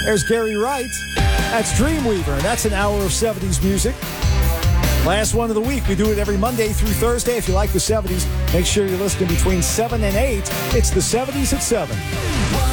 There's Gary Wright. That's Dreamweaver, and that's an hour of 70s music. Last one of the week. We do it every Monday through Thursday. If you like the 70s, make sure you're listening between 7 and 8. It's the 70s at 7.